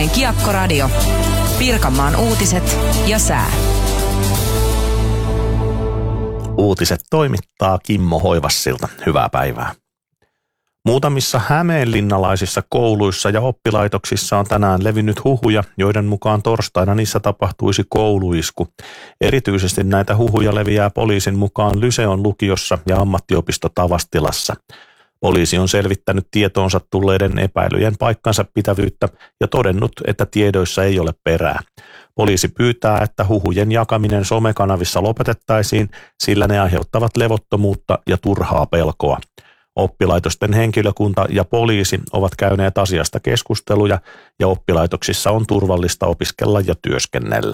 Tampereen Kiekkoradio. Pirkanmaan uutiset ja sää. Uutiset toimittaa Kimmo Hoivassilta. Hyvää päivää. Muutamissa hämeenlinnalaisissa kouluissa ja oppilaitoksissa on tänään levinnyt huhuja, joiden mukaan torstaina niissä tapahtuisi kouluisku. Erityisesti näitä huhuja leviää poliisin mukaan Lyseon lukiossa ja ammattiopisto Tavastilassa. Poliisi on selvittänyt tietoonsa tulleiden epäilyjen paikkansa pitävyyttä ja todennut, että tiedoissa ei ole perää. Poliisi pyytää, että huhujen jakaminen somekanavissa lopetettaisiin, sillä ne aiheuttavat levottomuutta ja turhaa pelkoa. Oppilaitosten henkilökunta ja poliisi ovat käyneet asiasta keskusteluja ja oppilaitoksissa on turvallista opiskella ja työskennellä.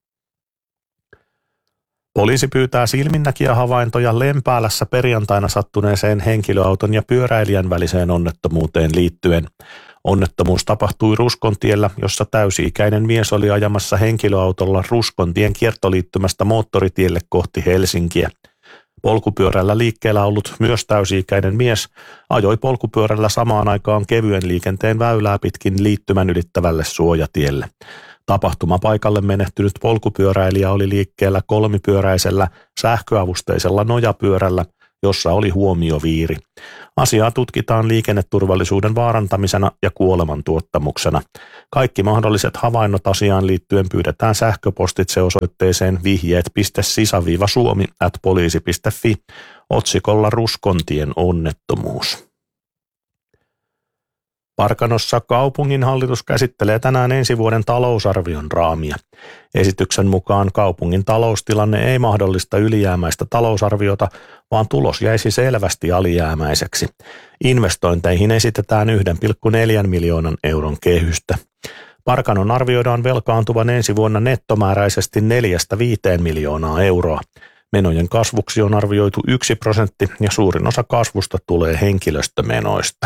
Poliisi pyytää silminnäkijähavaintoja Lempäälässä perjantaina sattuneeseen henkilöauton ja pyöräilijän väliseen onnettomuuteen liittyen. Onnettomuus tapahtui Ruskontiellä, jossa täysi-ikäinen mies oli ajamassa henkilöautolla Ruskontien kiertoliittymästä moottoritielle kohti Helsinkiä. Polkupyörällä liikkeellä ollut myös täysi-ikäinen mies ajoi polkupyörällä samaan aikaan kevyen liikenteen väylää pitkin liittymän ylittävälle suojatielle. Tapahtumapaikalle menehtynyt polkupyöräilijä oli liikkeellä kolmipyöräisellä sähköavusteisella nojapyörällä, jossa oli huomioviiri. Asiaa tutkitaan liikenneturvallisuuden vaarantamisena ja kuolemantuottamuksena. Kaikki mahdolliset havainnot asiaan liittyen pyydetään sähköpostitse osoitteeseen vihjeet.sisavisuomi@poliisi.fi otsikolla Ruskontien onnettomuus. Parkanossa kaupunginhallitus käsittelee tänään ensi vuoden talousarvion raamia. Esityksen mukaan kaupungin taloustilanne ei mahdollista ylijäämäistä talousarviota, vaan tulos jäisi selvästi alijäämäiseksi. Investointeihin esitetään 1,4 miljoonan euron kehystä. Parkanon arvioidaan velkaantuvan ensi vuonna nettomääräisesti 4-5 miljoonaa euroa. Menojen kasvuksi on arvioitu 1% ja suurin osa kasvusta tulee henkilöstömenoista.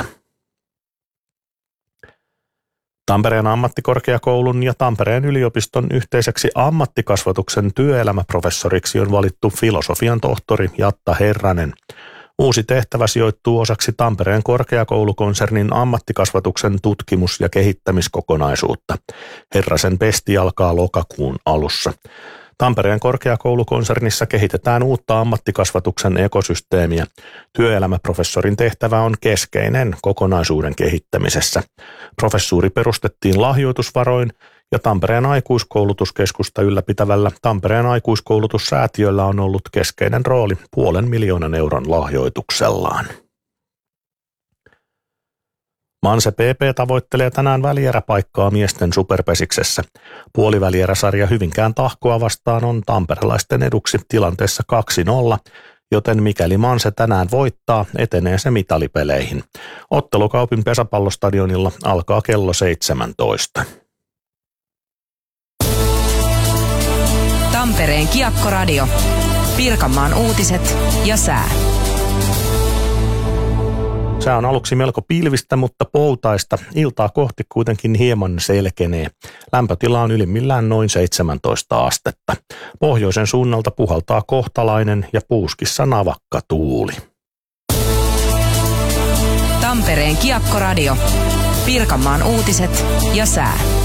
Tampereen ammattikorkeakoulun ja Tampereen yliopiston yhteiseksi ammattikasvatuksen työelämäprofessoriksi on valittu filosofian tohtori Jatta Herranen. Uusi tehtävä sijoittuu osaksi Tampereen korkeakoulukonsernin ammattikasvatuksen tutkimus- ja kehittämiskokonaisuutta. Herrasen pesti alkaa lokakuun alussa. Tampereen korkeakoulukonsernissa kehitetään uutta ammattikasvatuksen ekosysteemiä. Työelämäprofessorin tehtävä on keskeinen kokonaisuuden kehittämisessä. Professuuri perustettiin lahjoitusvaroin ja Tampereen aikuiskoulutuskeskusta ylläpitävällä Tampereen aikuiskoulutussäätiöllä on ollut keskeinen rooli 500 000 euron lahjoituksellaan. Manse PP tavoittelee tänään välieräpaikkaa miesten superpesiksessä. Puolivälieräsarja Hyvinkään Tahkoa vastaan on tamperelaisten eduksi tilanteessa 2-0, joten mikäli Manse tänään voittaa, etenee se mitalipeleihin. Ottelu Kaupin pesäpallostadionilla alkaa kello 17. Tampereen Kiekkoradio. Pirkanmaan uutiset ja sää. Sää on aluksi melko pilvistä, mutta poutaista. Iltaa kohti kuitenkin hieman selkenee. Lämpötila on ylimmillään noin 17 astetta. Pohjoisen suunnalta puhaltaa kohtalainen ja puuskissa navakka tuuli. Tampereen Kiekkoradio. Pirkanmaan uutiset ja sää.